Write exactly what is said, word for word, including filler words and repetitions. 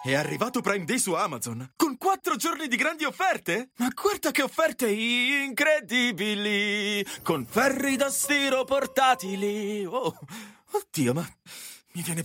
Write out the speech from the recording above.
È arrivato Prime Day su Amazon, con quattro giorni di grandi offerte. Ma guarda che offerte incredibili, con ferri da stiro portatili. Oh, oddio, ma mi viene